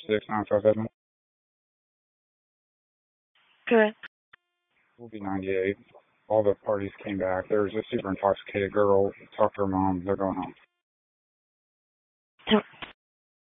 46957. Correct. We'll be 98. All the parties came back. There's a super intoxicated girl. Talked to her mom. They're going home.